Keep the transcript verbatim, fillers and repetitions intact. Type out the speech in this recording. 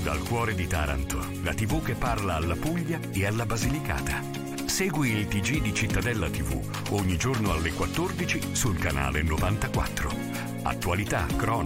Dal cuore di Taranto, la tivù che parla alla Puglia e alla Basilicata. Segui il T G di Cittadella tivù ogni giorno alle quattordici sul canale novantaquattro. Attualità, cronache